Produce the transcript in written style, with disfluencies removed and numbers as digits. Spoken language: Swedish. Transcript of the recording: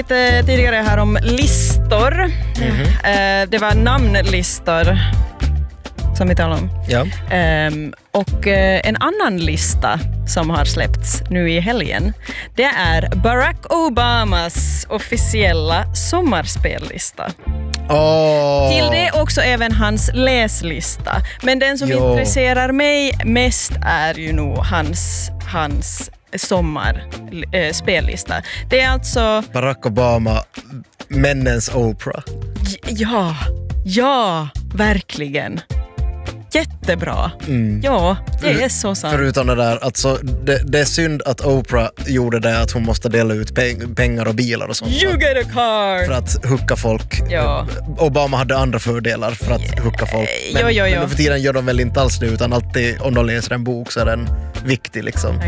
Tidigare här om listor. Det var namnlistor som vi talade om. Ja. Och en annan lista som har släppts nu i helgen, det är Barack Obamas officiella sommarspellista. Till det också även hans läslista. Men den som intresserar mig mest är ju nog hans sommarspellista. Det är alltså Barack Obama, männens Oprah. Ja, verkligen. Jättebra. Ja, det är så sant. Förutom det där, alltså, det är synd att Oprah gjorde det att hon måste dela ut pengar och bilar och sånt. You get a car! För att hooka folk. Ja. Obama hade andra fördelar för att hooka folk. Men för tiden gör de väl inte alls det, utan alltid om de läser en bok så är den viktig liksom.